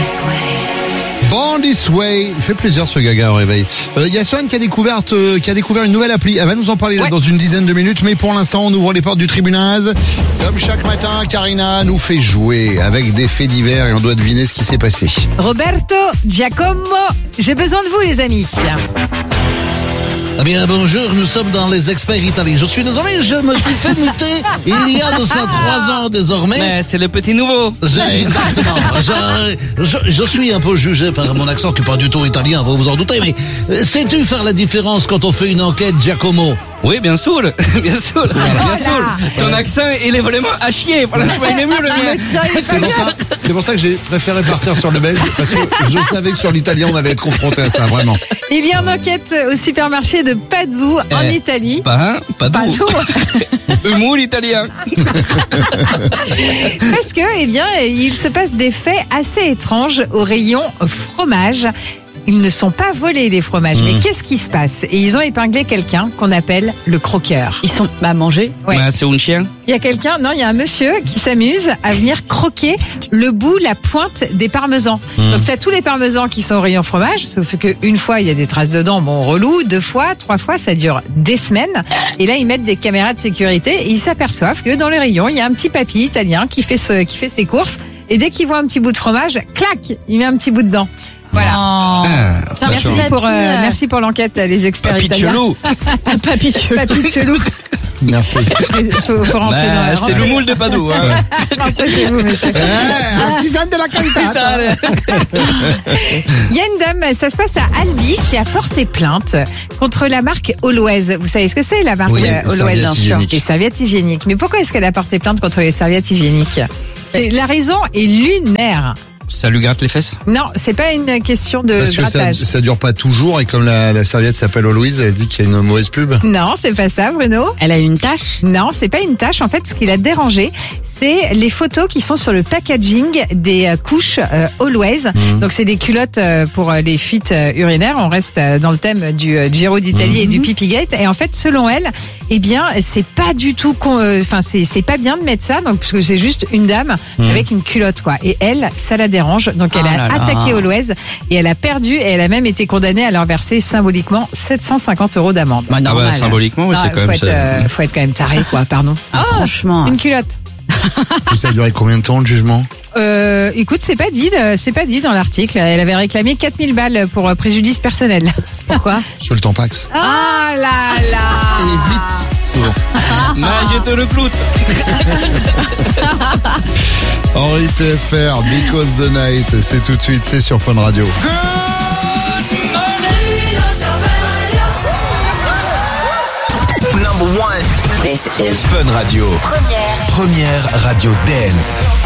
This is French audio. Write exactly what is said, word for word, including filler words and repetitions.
Born This Way, il fait plaisir ce gaga au réveil. Il euh, y a Swan qui a découvert euh, qui a découvert une nouvelle appli. Elle va nous en parler là, ouais. dans une dizaine de minutes, mais pour l'instant on ouvre les portes du tribunal. Comme chaque matin, Karina nous fait jouer avec des faits divers et on doit deviner ce qui s'est passé. Roberto, Giacomo, j'ai besoin de vous les amis. Eh bien, bonjour, nous sommes dans les experts italiens. Je suis désolé, je me suis fait muter il y a de cela trois ans désormais. Mais c'est le petit nouveau. J'ai, exactement. Je, je, je suis un peu jugé par mon accent qui n'est pas du tout italien, vous vous en doutez, mais sais-tu faire la différence quand on fait une enquête, Giacomo? Oui, bien sûr, bien sûr, bien sûr. Ton accent, il est vraiment à chier. Franchement, il est mieux le mien. C'est pour ça, c'est pour ça que j'ai préféré partir sur le belge, parce que je savais que sur l'italien on allait être confronté à ça, vraiment. Il y a une enquête au supermarché de Padoue en Eh, Italie. Pas, pas Padoue. Humour italien. Parce que, eh bien, il se passe des faits assez étranges au rayon fromage. Ils ne sont pas volés, les fromages. Mmh. Mais qu'est-ce qui se passe? Et ils ont épinglé quelqu'un qu'on appelle le croqueur. Ils sont à manger. Ouais. Ouais, c'est un chien. Il y a quelqu'un, non, il y a un monsieur qui s'amuse à venir croquer le bout, la pointe des parmesans. Mmh. Donc, t'as tous les parmesans qui sont au rayon fromage, sauf qu'une fois, il y a des traces dedans, bon, relou. Deux fois, trois fois, ça dure des semaines. Et là, ils mettent des caméras de sécurité et ils s'aperçoivent que dans les rayons, il y a un petit papy italien qui fait, ce, qui fait ses courses. Et dès qu'il voit un petit bout de fromage, clac, il met un petit bout dedans. Voilà. Oh. Ah, Ça, Merci merci pour, euh, merci pour l'enquête, les experts Papy de italiens. chelou. Papy chelou. Papy de chelou. Merci. Il faut, faut rentrer dans Bah, la c'est le moule de Padoue. Hein. Rentrez chez vous, monsieur. Artisane de la qualité. Il y a une dame, ça se passe à Albi, qui a porté plainte contre la marque Always. Vous savez ce que c'est, la marque Oui, euh, les Always? serviettes Bien sûr. hygiéniques. Les serviettes hygiéniques. Mais pourquoi est-ce qu'elle a porté plainte contre les serviettes hygiéniques? C'est, la raison est lunaire. Ça lui gratte les fesses. Non, c'est pas une question de Parce que ça, grattage. ça dure pas toujours et comme la, la serviette s'appelle Louise, elle dit qu'il y a une mauvaise pub. Non, c'est pas ça, Bruno. Elle a une tache. Non, c'est pas une tâche. En fait, ce qui l'a dérangé, c'est les photos qui sont sur le packaging des euh, couches euh, Always. Mmh. Donc, c'est des culottes euh, pour euh, les fuites euh, urinaires. On reste euh, dans le thème du euh, Giro d'Italie Mmh. et du Pipigate. Et en fait, selon elle, eh bien, c'est pas du tout, enfin, euh, c'est c'est pas bien de mettre ça, donc parce que c'est juste une dame Mmh. avec une culotte, quoi. Et elle, ça la dérange. Donc, elle Oh a là là. attaqué Always et elle a perdu. Et elle a même été condamnée à leur verser symboliquement sept cent cinquante euros d'amende. Bah, Ah normal. bah, symboliquement, oui, Ah, c'est quand faut, même être, ça. euh, faut être quand même taré, quoi. Pardon. Ah, franchement. Une culotte. Et ça a duré combien de temps le jugement? Euh, écoute, c'est pas dit, euh, c'est pas dit dans l'article. Elle avait réclamé quatre mille balles pour euh, préjudice personnel. Pourquoi? Sur le Tampax. Ah là là. Et vite. Mais je te recrute. Henri P F R, Because the Night, c'est tout de suite, c'est sur Fun Radio. Number one. This is Fun Radio. Première. Première radio dance.